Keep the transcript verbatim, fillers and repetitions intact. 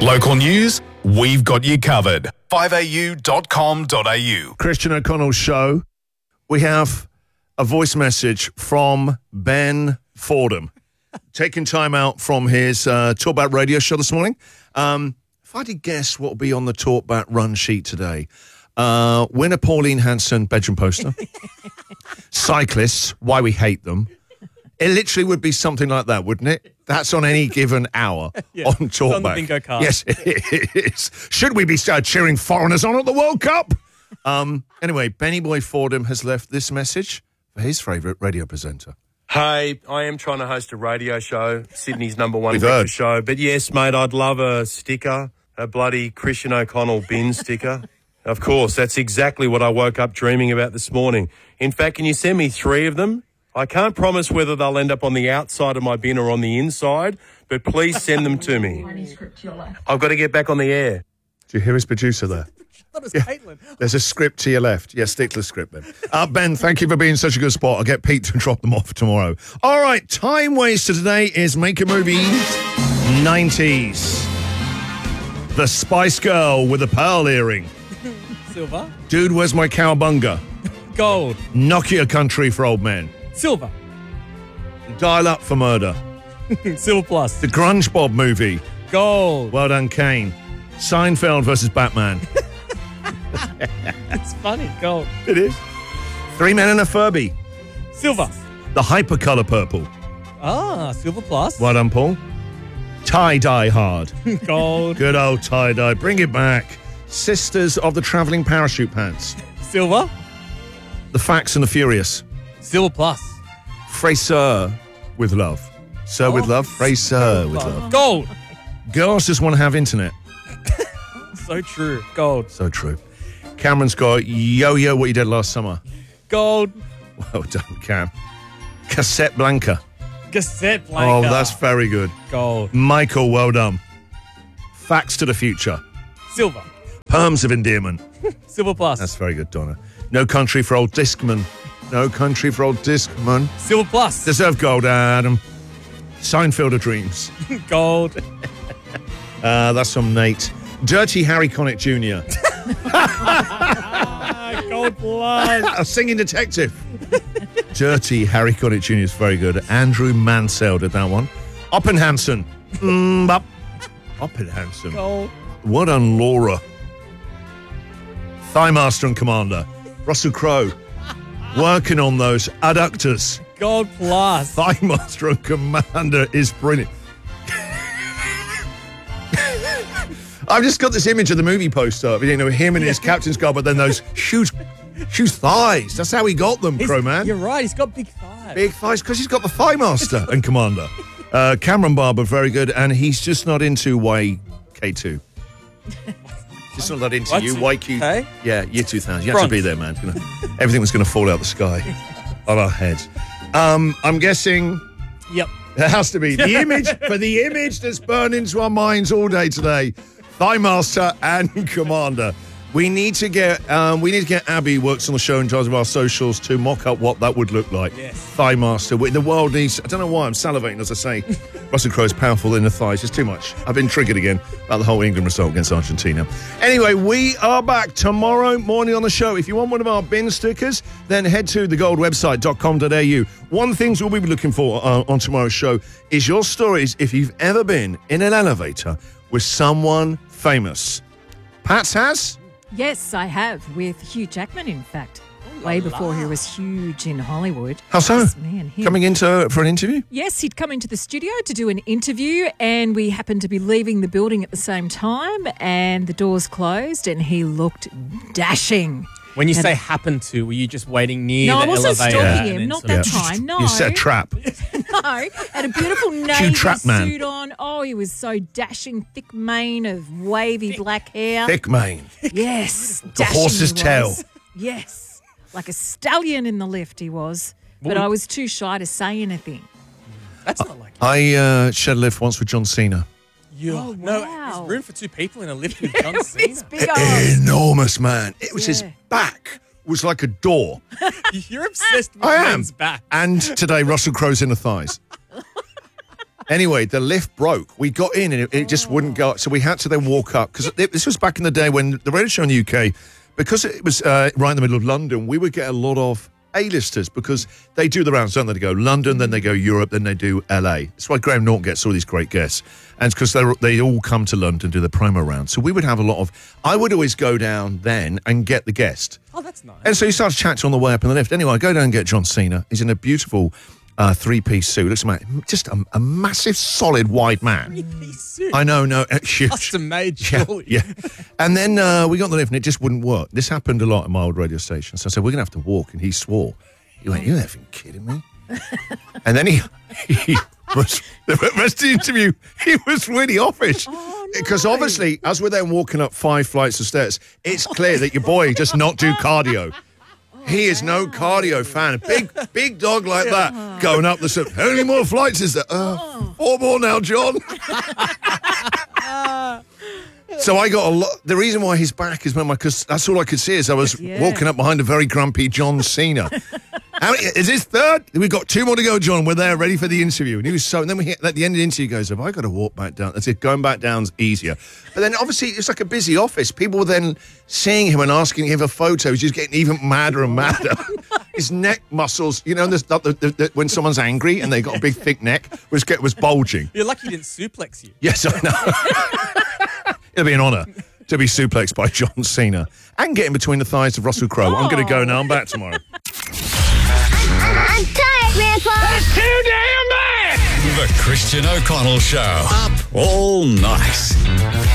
Local news, we've got you covered. five a u dot com dot a u. Christian O'Connell's show. We have a voice message from Ben Fordham, taking time out from his uh, Talkback radio show this morning. Um, if I had to guess what will be on the Talkback run sheet today, uh, winner Pauline Hanson, bedroom poster. Cyclists, why we hate them. It literally would be something like that, wouldn't it? That's on any given hour yeah, on Talkback. on the bingo card. Yes, it is. Should we be uh, cheering foreigners on at the World Cup? Um, anyway, Benny Boy Fordham has left this message for his favourite radio presenter. Hey, I am trying to host a radio show, Sydney's number one We've breakfast heard. show. But yes, mate, I'd love a sticker, a bloody Christian O'Connell bin sticker. Of course, that's exactly what I woke up dreaming about this morning. In fact, can you send me three of them? I can't promise whether they'll end up on the outside of my bin or on the inside, but please send them to me. I've got to get back on the air. Do you hear his producer there? That was Yeah. Caitlin. There's a script to your left. Yeah, stick to the script then. Uh, Ben, thank you for being such a good sport. I'll get Pete to drop them off tomorrow. All right, time waster today is Make a Movie nineties. The Spice Girl with a pearl earring. Silver. Dude, where's my cowbunga? Gold. Nokia Country for old men. Silver. Dial Up for Murder. Silver plus. The Grunge Bob movie. Gold. Well done, Kane. Seinfeld versus Batman. It's funny. Gold. It is. Three Men and a Furby. Silver. The Hypercolor Purple. Ah, silver plus. Well done, Paul. Tie Dye Hard. Gold. Good old tie dye. Bring it back. Sisters of the Travelling Parachute Pants. Silver. The Facts and the Furious. Silver plus. Fraser with Love. Sir with Oh. Love. Fraser with Love. Gold. Girls just want to have internet. So true. Gold. So true. Cameron's got Yo Yo What You Did Last Summer. Gold. Well done, Cam. Cassette Blanca. Cassette blanket. Oh, that's very good. Gold. Michael, well done. Facts to the Future. Silver. Perms of Endearment. Silver plus. That's very good, Donna. No Country for Old Discman. No Country for Old Discman. Silver plus. Deserve gold, Adam. Seinfeld of Dreams. Gold. Uh, that's from Nate. Dirty Harry Connick Junior Ah, gold plus. A singing detective. Dirty Harry Connick Junior is very good. Andrew Mansell did that one. Oppenhansen. Mm, up. Oppenhansen. Gold. Well done, Laura. Thigh Master and Commander. Russell Crowe. Working on those adductors. Gold plus. Thigh Master and Commander is brilliant. I've just got this image of the movie poster of, you know, him in his captain's garb, but then those huge, huge thighs. That's how he got them, He's- Crowman. You're right. He's got big thighs. Big thighs, because he's got the Thigh Master and Commander. Uh, Cameron Barber, very good, and he's just not into Y K two. Just not that into Y you, two Y Q. K? Yeah, year two thousand. You have to be there, man. It's gonna, everything was going to fall out the sky on our heads. Um, I'm guessing Yep. it has to be the image, for the image that's burned into our minds all day today. Thigh Master and Commander. We need to get um, we need to get Abby, who works on the show in charge of our socials, to mock up what that would look like. Yes. Thigh Master. The world needs. I don't know why I'm salivating as I say. Russell Crowe's powerful in the thighs. It's too much. I've been triggered again about the whole England result against Argentina. Anyway, we are back tomorrow morning on the show. If you want one of our bin stickers, then head to the gold website dot com dot a u. One thing we'll be looking for uh, on tomorrow's show is your stories if you've ever been in an elevator with someone famous. Pat's has? Yes, I have, with Hugh Jackman, in fact. Way before he was huge in Hollywood. How so? Yes, man, him. Coming into for an interview? Yes, he'd come into the studio to do an interview, and we happened to be leaving the building at the same time, and the doors closed, and he looked dashing. When you And- say happened to, were you just waiting near No, the I wasn't elevator? stalking and him, then not sort that of- time, no. You set a trap. No, had a beautiful navy trap man. suit on. Oh, he was so dashing, thick mane of wavy black hair. Thick mane. Yes, The dashing horse's he tail. was. Yes, like a stallion in the lift he was. But Well, I was too shy to say anything. That's not like I uh, shared a lift once with John Cena. you. Oh, No, wow. there's room for two people in a lift with John Cena. It's big arms. Enormous man. It was his Yeah. back was like a door. You're obsessed with I am. men's back. And today, Russell Crowe's in the thighs. Anyway, the lift broke. We got in and it, it just wouldn't go up. So we had to then walk up. Because this was back in the day when the radio show in the U K, because it was uh, right in the middle of London, we would get a lot of A-listers because they do the rounds, don't they? They go London, then they go Europe, then they do L A. That's why Graham Norton gets all these great guests. And it's because they all come to London, do the promo round. So we would have a lot of... I would always go down then and get the guest. Oh, that's nice. And so he starts chatting on the way up in the lift. Anyway, I go down and get John Cena. He's in a beautiful uh, three-piece suit. Looks like just a, a massive, solid, wide man. Three-piece suit. I know, no, uh, huge. Custom made, Yeah, surely. yeah. And then uh, we got on the lift and it just wouldn't work. This happened a lot at my old radio station. So I said, we're going to have to walk. And he swore. He went, you're effing kidding me? And then he, he was, the rest of the interview, he was really offish. Because obviously, as we're then walking up five flights of stairs, it's clear that your boy does not do cardio. He is no cardio fan. A big, big dog like that going up the stairs. How many more flights is there? Uh, four more now, John. So I got a lot. The reason why he's back is when my, because that's all I could see as I was Yeah. walking up behind a very grumpy John Cena. How many, is this third? We've got two more to go, John. We're there, ready for the interview. And he was so. And then we hit, at the end of the interview, he goes, "Have I got to walk back down?" I said, "Going back down's easier." But then obviously it's like a busy office. People were then seeing him and asking him for photos. He's getting even madder and madder. His neck muscles, you know, the, the, the, the, when someone's angry and they got a big thick neck, was get was bulging. You're lucky he didn't suplex you. Yes, I know. It'll be an honour to be suplexed by John Cena and get in between the thighs of Russell Crowe. I'm going to go now. I'm back tomorrow. I'm tired, Grandpa. That's too damn bad! The Christian O'Connell Show. Up all night.